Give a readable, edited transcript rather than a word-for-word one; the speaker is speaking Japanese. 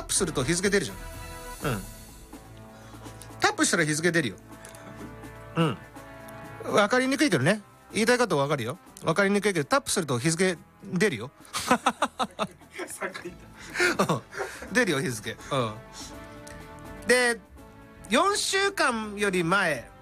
ップすると日付出るじゃん。うん。タップしたら日付出るよ。うん。わかりにくいけどね。言いたいことわかるよ。わかりにくいけど、タップすると日付出るよ。出るよ、日付。うん。で、4週間より前